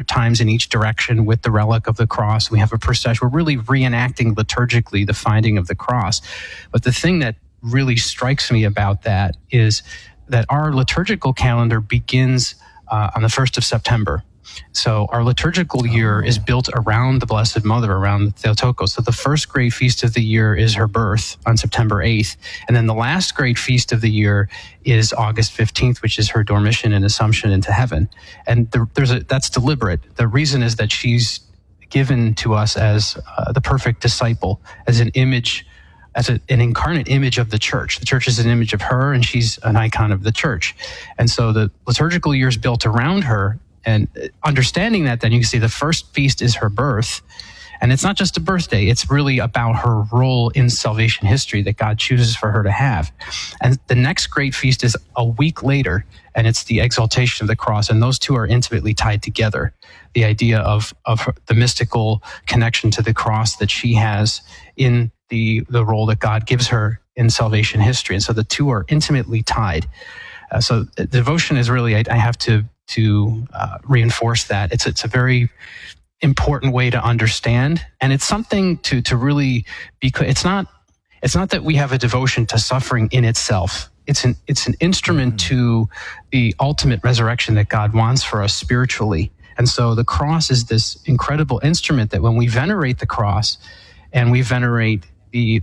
times in each direction with the relic of the cross. We have a procession. We're really reenacting liturgically the finding of the cross. But the thing that really strikes me about that is that our liturgical calendar begins on the 1st of September. So our liturgical year is built around the Blessed Mother, around the Theotokos. So the first great feast of the year is her birth on September 8th. And then the last great feast of the year is August 15th, which is her dormition and assumption into heaven. And that's deliberate. The reason is that she's given to us as the perfect disciple, as an image, as an incarnate image of the church. The church is an image of her, and she's an icon of the church. And so the liturgical year is built around her. And understanding that, then you can see the first feast is her birth. And it's not just a birthday. It's really about her role in salvation history that God chooses for her to have. And the next great feast is a week later, and it's the exaltation of the cross. And those two are intimately tied together. The idea of the mystical connection to the cross that she has in the role that God gives her in salvation history. And so the two are intimately tied. So devotion is really, I have to reinforce that. It's a very important way to understand, and it's something to really, because it's not that we have a devotion to suffering in itself. It's an instrument to the ultimate resurrection that God wants for us spiritually. And so the cross is this incredible instrument that when we venerate the cross and we venerate the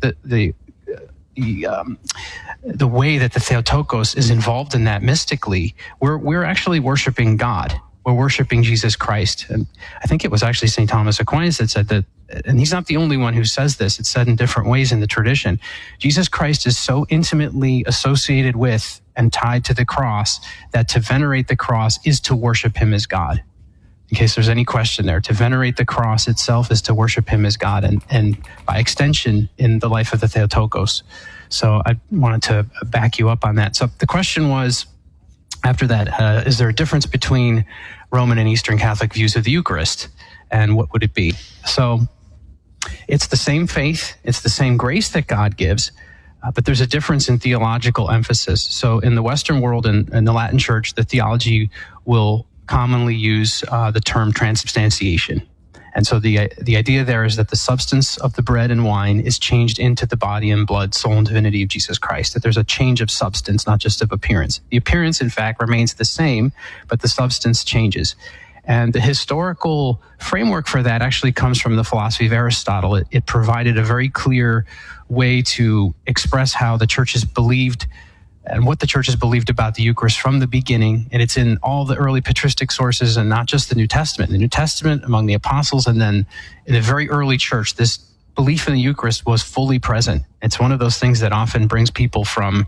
way that the Theotokos is involved in that mystically, we're actually worshiping God. We're worshiping Jesus Christ. And I think it was actually St. Thomas Aquinas that said that, and he's not the only one who says this, it's said in different ways in the tradition. Jesus Christ is so intimately associated with and tied to the cross that to venerate the cross is to worship him as God. In case there's any question there, to venerate the cross itself is to worship him as God, and by extension in the life of the Theotokos. So I wanted to back you up on that. So the question was, after that, is there a difference between Roman and Eastern Catholic views of the Eucharist? And what would it be? So it's the same faith, it's the same grace that God gives, but there's a difference in theological emphasis. So in the Western world and in the Latin Church, the theology will commonly use the term transubstantiation. And so the idea there is that the substance of the bread and wine is changed into the body and blood, soul, and divinity of Jesus Christ, that there's a change of substance, not just of appearance. The appearance, in fact, remains the same, but the substance changes. And the historical framework for that actually comes from the philosophy of Aristotle. It provided a very clear way to express how the church has believed and what the church has believed about the Eucharist from the beginning. And it's in all the early patristic sources and not just the New Testament. The New Testament among the apostles, and then in the very early church, this belief in the Eucharist was fully present. It's one of those things that often brings people from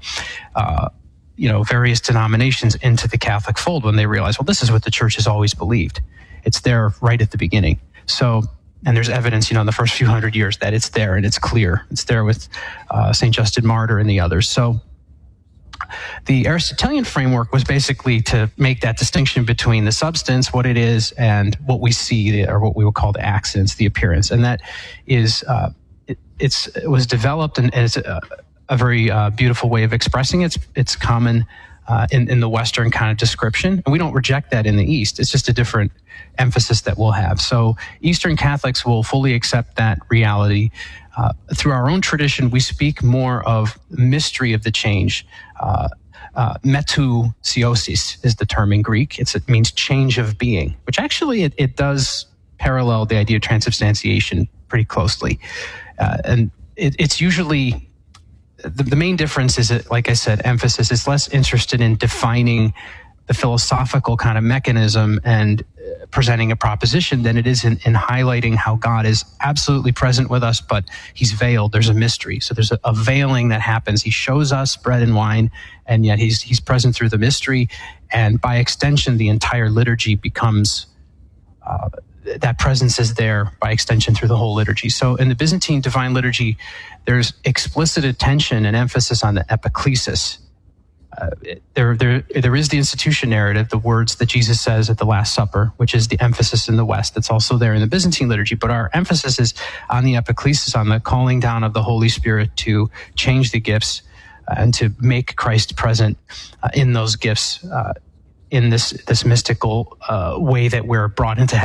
various denominations into the Catholic fold when they realize, well, this is what the church has always believed. It's there right at the beginning. So, and there's evidence, in the first few hundred years that it's there and it's clear. It's there with St. Justin Martyr and the others. So the Aristotelian framework was basically to make that distinction between the substance, what it is, and what we see, or what we would call the accidents, the appearance. And that is, it was developed, and it's a very beautiful way of expressing it. It's common in the Western kind of description, and we don't reject that in the East. It's just a different emphasis that we'll have. So Eastern Catholics will fully accept that reality. Through our own tradition, we speak more of mystery of the change. Metousiosis is the term in Greek. It means change of being, which actually it does parallel the idea of transubstantiation pretty closely. And it's usually, the main difference is that, like I said, emphasis is less interested in defining the philosophical kind of mechanism and presenting a proposition than it is in highlighting how God is absolutely present with us, but he's veiled. There's a mystery. So there's a veiling that happens. He shows us bread and wine, and yet he's present through the mystery. And by extension, the entire liturgy becomes, that presence is there by extension through the whole liturgy. So in the Byzantine Divine Liturgy, there's explicit attention and emphasis on the epiclesis. There is the institution narrative, the words that Jesus says at the Last Supper, which is the emphasis in the West. That's also there in the Byzantine liturgy, but our emphasis is on the epiclesis, on the calling down of the Holy Spirit to change the gifts and to make Christ present in those gifts in this mystical way that we're brought into